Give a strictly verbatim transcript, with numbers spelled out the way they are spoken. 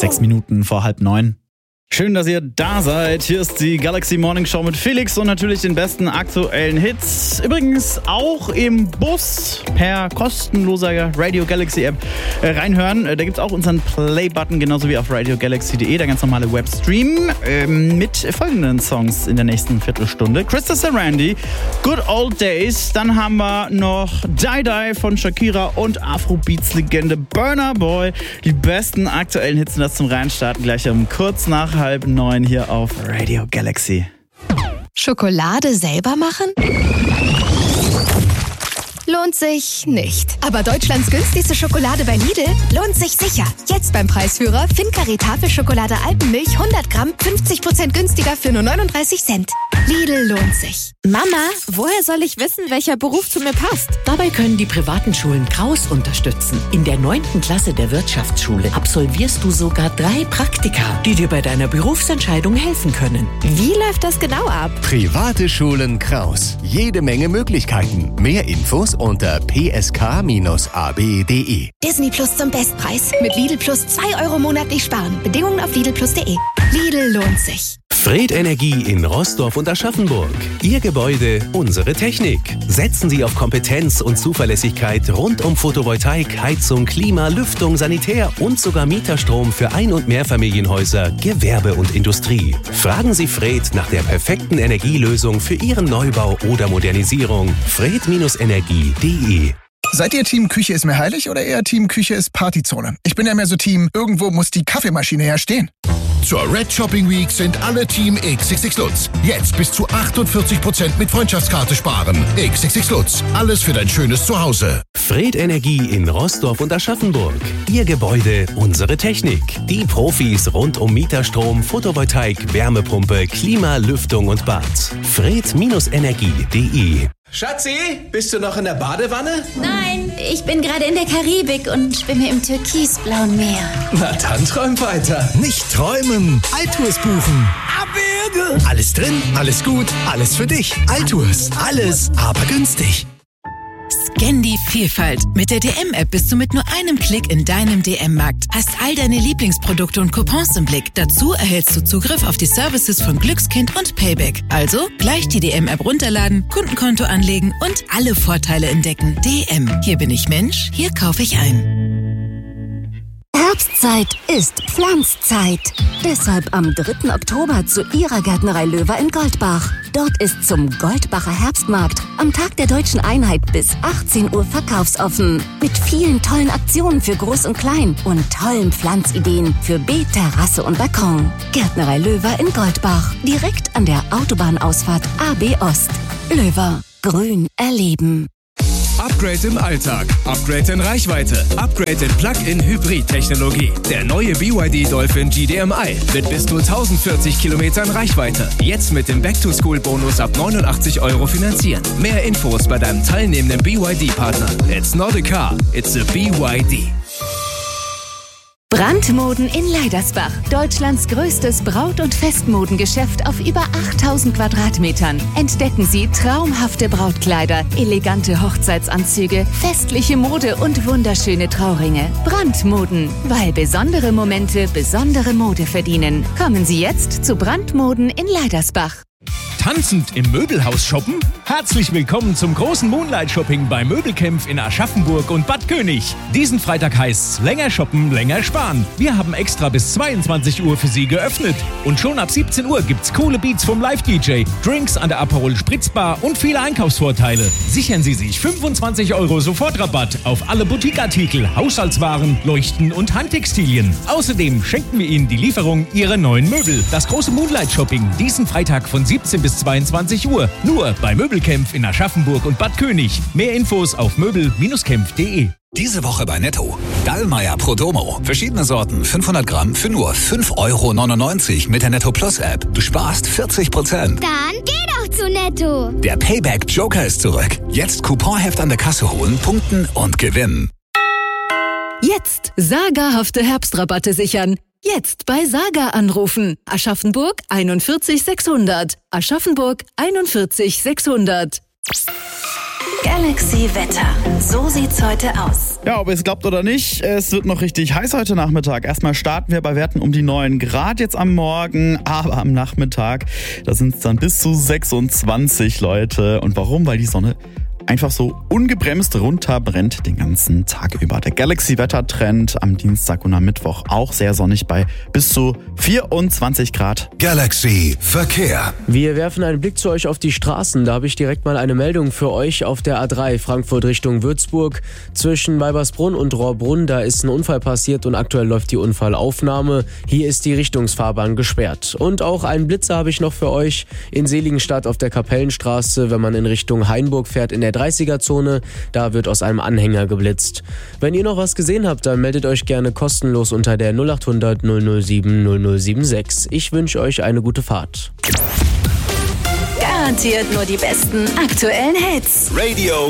Sechs Minuten vor halb neun. Schön, dass ihr da seid. Hier ist die Galaxy Morning Show mit Felix und natürlich den besten aktuellen Hits. Übrigens auch im Bus per kostenloser Radio Galaxy App äh, reinhören. Da gibt es auch unseren Play-Button, genauso wie auf radio galaxy punkt de, der ganz normale Webstream, äh, mit folgenden Songs in der nächsten Viertelstunde. Krista Sarandi, Good Old Days. Dann haben wir noch Die Die von Shakira und Afrobeats-Legende Burna Boy. Die besten aktuellen Hits und das zum Reinstarten gleich um kurz nach halb neun hier auf Radio Galaxy. Schokolade selber machen? Lohnt sich nicht. Aber Deutschlands günstigste Schokolade bei Lidl lohnt sich sicher. Jetzt beim Preisführer Fincari Tafelschokolade Alpenmilch hundert Gramm fünfzig Prozent günstiger für nur neununddreißig Cent. Lidl lohnt sich. Mama, woher soll ich wissen, welcher Beruf zu mir passt? Dabei können die privaten Schulen Kraus unterstützen. In der neunten Klasse der Wirtschaftsschule absolvierst du sogar drei Praktika, die dir bei deiner Berufsentscheidung helfen können. Wie läuft das genau ab? Private Schulen Kraus. Jede Menge Möglichkeiten. Mehr Infos unter p s k a b punkt d e. Disney Plus zum Bestpreis. Mit Lidl Plus zwei Euro monatlich sparen. Bedingungen auf lidl plus punkt de. Lidl lohnt sich. Fred Energie in Roßdorf und Aschaffenburg. Ihr Gebäude, unsere Technik. Setzen Sie auf Kompetenz und Zuverlässigkeit rund um Photovoltaik, Heizung, Klima, Lüftung, Sanitär und sogar Mieterstrom für Ein- und Mehrfamilienhäuser, Gewerbe und Industrie. Fragen Sie Fred nach der perfekten Energielösung für Ihren Neubau oder Modernisierung. fred Energie punkt de. Seid ihr Team Küche ist mir heilig oder eher Team Küche ist Partyzone? Ich bin ja mehr so Team, irgendwo muss die Kaffeemaschine ja stehen. Zur Red Shopping Week sind alle Team X X X Lutz. Jetzt bis zu achtundvierzig Prozent mit Freundschaftskarte sparen. X X X Lutz. Alles für dein schönes Zuhause. Fred Energie in Roßdorf und Aschaffenburg. Ihr Gebäude, unsere Technik. Die Profis rund um Mieterstrom, Photovoltaik, Wärmepumpe, Klima, Lüftung und Bad. fred Energie punkt de. Schatzi, bist du noch in der Badewanne? Nein, ich bin gerade in der Karibik und schwimme im türkisblauen Meer. Na dann träum weiter. Nicht träumen, Altours buchen. Abwürge. Alles drin, alles gut, alles für dich. Altours, alles, aber günstig. Scan die Vielfalt. Mit der D M-App bist du mit nur einem Klick in deinem D M-Markt. Hast all deine Lieblingsprodukte und Coupons im Blick. Dazu erhältst du Zugriff auf die Services von Glückskind und Payback. Also gleich die D M-App runterladen, Kundenkonto anlegen und alle Vorteile entdecken. D M. Hier bin ich Mensch, hier kaufe ich ein. Herbstzeit ist Pflanzzeit. Deshalb am dritten Oktober zu Ihrer Gärtnerei Löwer in Goldbach. Dort ist zum Goldbacher Herbstmarkt am Tag der Deutschen Einheit bis achtzehn Uhr verkaufsoffen. Mit vielen tollen Aktionen für Groß und Klein und tollen Pflanzideen für Beet, Terrasse und Balkon. Gärtnerei Löwer in Goldbach. Direkt an der Autobahnausfahrt A B Ost. Löwer. Grün erleben. Upgrade im Alltag, Upgrade in Reichweite, Upgrade in Plug-in-Hybrid-Technologie. Der neue B Y D Dolphin G D M I mit bis zu tausendvierzig Kilometern Reichweite. Jetzt mit dem Back-to-School-Bonus ab neunundachtzig Euro finanzieren. Mehr Infos bei deinem teilnehmenden B Y D-Partner. It's not a car, it's a B Y D. Brandmoden in Leidersbach. Deutschlands größtes Braut- und Festmodengeschäft auf über achttausend Quadratmetern. Entdecken Sie traumhafte Brautkleider, elegante Hochzeitsanzüge, festliche Mode und wunderschöne Trauringe. Brandmoden, weil besondere Momente besondere Mode verdienen. Kommen Sie jetzt zu Brandmoden in Leidersbach. Tanzend im Möbelhaus shoppen? Herzlich willkommen zum großen Moonlight Shopping bei Möbelkämpf in Aschaffenburg und Bad König. Diesen Freitag heißt's länger shoppen, länger sparen. Wir haben extra bis zweiundzwanzig Uhr für Sie geöffnet. Und schon ab siebzehn Uhr gibt's coole Beats vom Live-D J, Drinks an der Aperol Spritzbar und viele Einkaufsvorteile. Sichern Sie sich fünfundzwanzig Euro Sofortrabatt auf alle Boutiqueartikel, Haushaltswaren, Leuchten und Handtextilien. Außerdem schenken wir Ihnen die Lieferung Ihrer neuen Möbel. Das große Moonlight Shopping diesen Freitag von siebzehn bis zweiundzwanzig Uhr. Nur bei Möbelkämpf in Aschaffenburg und Bad König. Mehr Infos auf möbel Bindestrich kämpf punkt de. Diese Woche bei Netto. Dallmayr Prodomo. Verschiedene Sorten, fünfhundert Gramm für nur fünf Euro neunundneunzig mit der Netto Plus App. Du sparst vierzig Prozent. Dann geh doch zu Netto. Der Payback Joker ist zurück. Jetzt Couponheft an der Kasse holen, punkten und gewinnen. Jetzt sagerhafte Herbstrabatte sichern. Jetzt bei Saga anrufen. Aschaffenburg einundvierzig sechshundert. Aschaffenburg einundvierzig sechshundert. Galaxy Wetter. So sieht's heute aus. Ja, ob ihr es glaubt oder nicht, es wird noch richtig heiß heute Nachmittag. Erstmal starten wir bei Werten um die neun Grad jetzt am Morgen, aber am Nachmittag, da sind es dann bis zu sechsundzwanzig, Leute. Und warum? Weil die Sonne einfach so ungebremst runterbrennt den ganzen Tag über. Der Galaxy-Wettertrend am Dienstag und am Mittwoch auch sehr sonnig bei bis zu vierundzwanzig Grad. Galaxy Verkehr. Wir werfen einen Blick zu euch auf die Straßen. Da habe ich direkt mal eine Meldung für euch auf der A drei Frankfurt Richtung Würzburg. Zwischen Weibersbrunn und Rohrbrunn, da ist ein Unfall passiert und aktuell läuft die Unfallaufnahme. Hier ist die Richtungsfahrbahn gesperrt. Und auch einen Blitzer habe ich noch für euch in Seligenstadt auf der Kapellenstraße, wenn man in Richtung Hainburg fährt, in der dreißiger-Zone. Da wird aus einem Anhänger geblitzt. Wenn ihr noch was gesehen habt, dann meldet euch gerne kostenlos unter der null acht hundert null null sieben null null sieben sechs. Ich wünsche euch eine gute Fahrt. Garantiert nur die besten aktuellen Hits. Radio